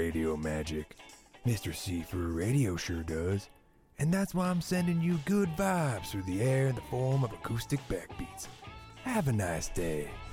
radio magic. Mr. C for radio sure does. And that's why I'm sending you good vibes through the air in the form of acoustic backbeats. Have a nice day.